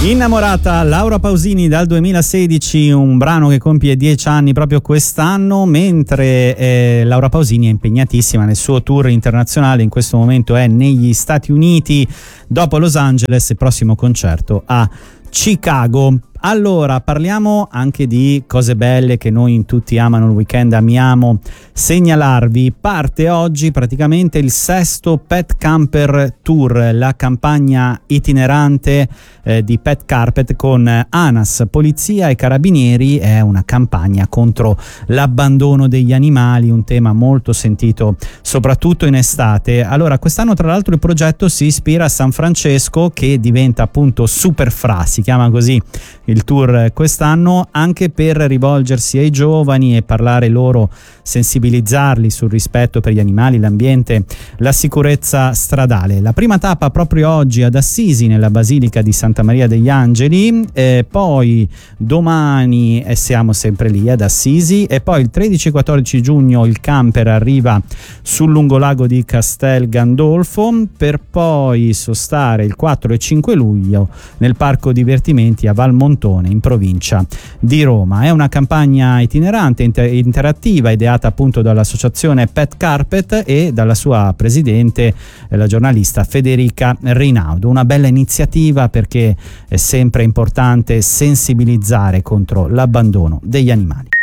Innamorata Laura Pausini dal 2016, un brano che compie 10 anni proprio quest'anno, mentre Laura Pausini è impegnatissima nel suo tour internazionale. In questo momento è negli Stati Uniti, dopo Los Angeles, il prossimo concerto a Chicago. Allora, parliamo anche di cose belle che noi in Tutti amano il weekend amiamo segnalarvi. Parte oggi praticamente il 6° Pet Camper Tour, la campagna itinerante di Pet Carpet con ANAS, Polizia e Carabinieri. È una campagna contro l'abbandono degli animali, un tema molto sentito soprattutto in estate. Allora, quest'anno tra l'altro il progetto si ispira a San Francesco, che diventa appunto Superfra, si chiama così il tour quest'anno, anche per rivolgersi ai giovani e parlare loro, sensibilizzarli sul rispetto per gli animali, l'ambiente, la sicurezza stradale. La prima tappa proprio oggi ad Assisi, nella Basilica di Santa Maria degli Angeli, poi domani siamo sempre lì ad Assisi, e poi il 13 e 14 giugno il camper arriva sul lungolago di Castel Gandolfo, per poi sostare il 4 e 5 luglio nel parco divertimenti a Valmontone, in provincia di Roma. È una campagna itinerante, interattiva, ideata appunto dall'associazione Pet Carpet e dalla sua presidente, la giornalista Federica Rinaudo. Una bella iniziativa, perché è sempre importante sensibilizzare contro l'abbandono degli animali.